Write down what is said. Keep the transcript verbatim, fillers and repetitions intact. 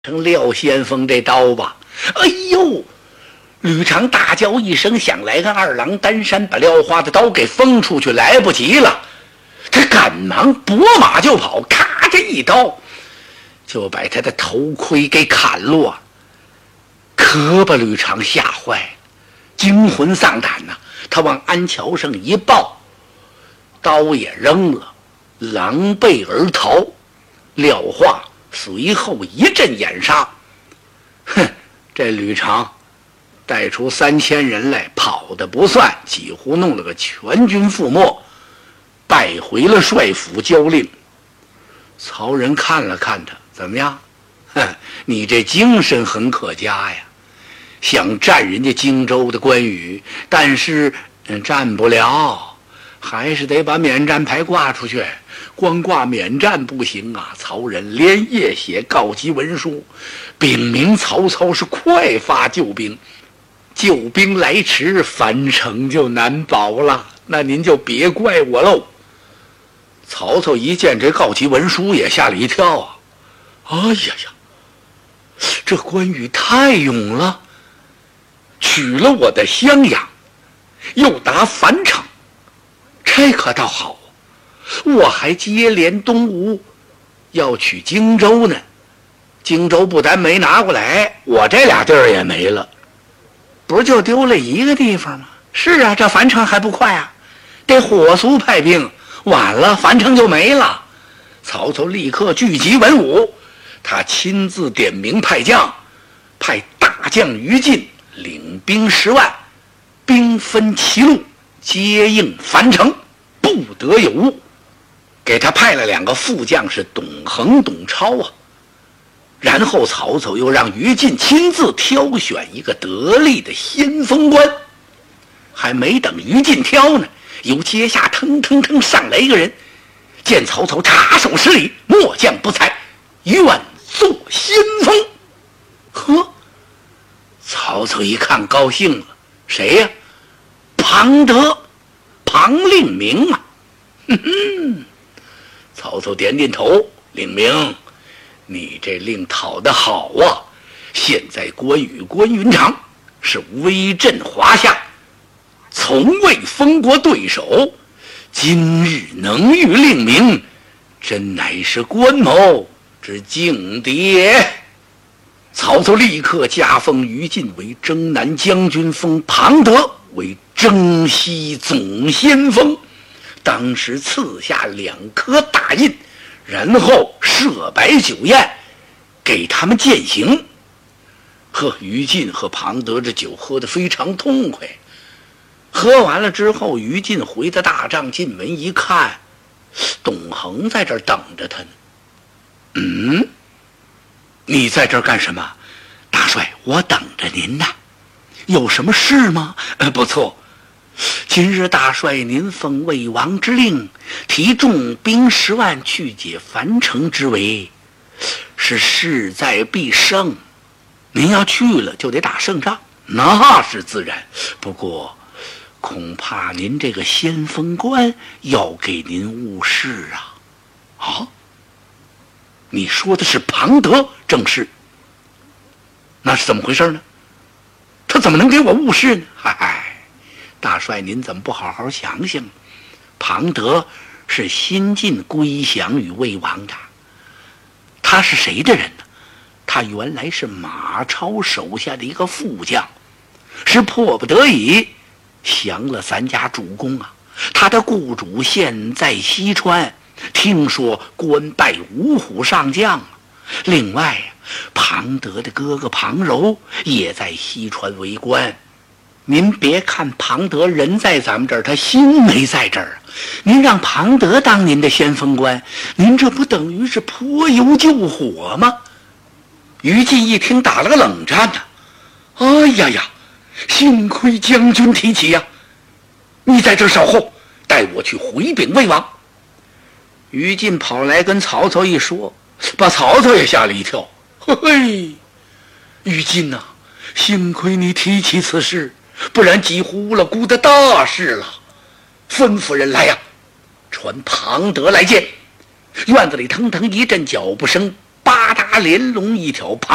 成廖先锋这刀吧！哎呦！吕长大叫一声，想来个二郎担山，把廖花的刀给锋出去，来不及了。他赶忙拨马就跑，咔这一刀就把他的头盔给砍落，可把吕长吓坏了，惊魂丧胆呐、啊！他往鞍桥上一抱，刀也扔了，狼狈而逃。廖化随后一阵掩杀，哼，这吕长带出三千人来，跑的不算，几乎弄了个全军覆没，败回了帅府交令。曹仁看了看他，怎么样？哼，你这精神很可嘉呀，想占人家荆州的关羽，但是、嗯、占不了，还是得把免战牌挂出去。光挂免战不行啊！曹仁连夜写告急文书，禀明曹操是快发救兵，救兵来迟，樊城就难保了。那您就别怪我喽。曹操一见这告急文书，也吓了一跳啊！哎呀呀，这关羽太勇了，取了我的襄阳，又打樊城，这可倒好。我还接连东吴要取荆州呢，荆州不但没拿过来，我这俩地儿也没了，不就丢了一个地方吗？是啊，这樊城还不快啊，得火速派兵，晚了樊城就没了。曹操立刻聚集文武，他亲自点名派将，派大将于禁领兵十万，兵分七路接应樊城，不得有误。给他派了两个副将，是董恒、董超啊。然后曹操又让于禁亲自挑选一个得力的先锋官，还没等于禁挑呢，由阶下腾腾腾上来一个人，见曹操插手施礼，末将不才，愿做先锋。呵，曹操一看高兴了，谁呀、啊？庞德，庞令明啊！哼哼。曹操点点头，领明，你这令讨得好啊！现在关羽关云长是威震华夏，从未封过对手，今日能遇令明，真乃是关某之境地。曹操立刻加封于禁为征南将军，封庞德为征西总先锋。当时赐下两颗大印，然后设摆酒宴给他们饯行。呵，于禁和庞德这酒喝得非常痛快。喝完了之后，于禁回到大帐，进门一看，董恒在这儿等着他呢。嗯，你在这儿干什么？大帅，我等着您呢。有什么事吗？呃，不错。今日大帅您奉魏王之令，提重兵十万去解樊城之围，是势在必胜。您要去了就得打胜仗，那是自然。不过恐怕您这个先锋官要给您误事啊！啊，你说的是庞德？正是。那是怎么回事呢？他怎么能给我误事呢？嗨嗨。大帅您怎么不好好想想？庞德是新晋归降于魏王的，他是谁的人呢？他原来是马超手下的一个副将，是迫不得已降了咱家主公啊。他的雇主现在西川，听说官拜五虎上将啊。另外庞德的哥哥庞柔也在西川为官。您别看庞德人在咱们这儿，他心没在这儿。您让庞德当您的先锋官，您这不等于是泼油救火吗？于禁一听打了个冷战呢、啊。哎呀呀，幸亏将军提起呀、啊！你在这儿守候，带我去回禀魏王。于禁跑来跟曹操一说，把曹操也吓了一跳。嘿嘿，于禁呐、啊，幸亏你提起此事，不然几乎误了孤的大事了。吩咐人来呀、啊，传庞德来见。院子里腾腾一阵脚步声，八达连龙一条。